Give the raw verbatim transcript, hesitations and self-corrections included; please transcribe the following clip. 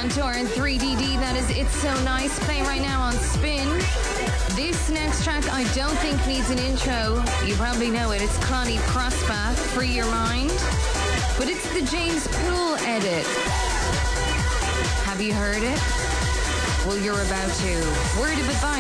Santor and three D D. That is It's So Nice. Playing right now on Spin. This next track I don't think needs an intro. You probably know it. It's Connie Prosper, Free Your Mind. But it's the James Poole edit. Have you heard it? Well, you're about to. Word of advice.